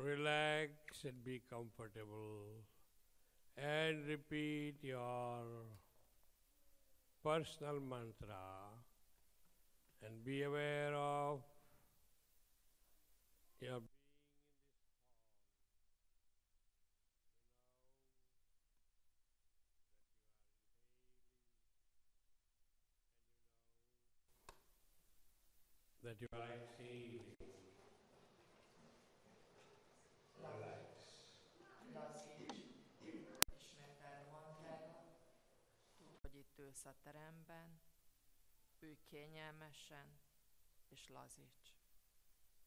Relax and be comfortable and repeat your personal mantra and be aware of your that you are exhaling. Relax. Lazíts, ismételd a mantrádat, tudd, hogy itt ülsz a teremben, ülj kényelmesen, és lazíts.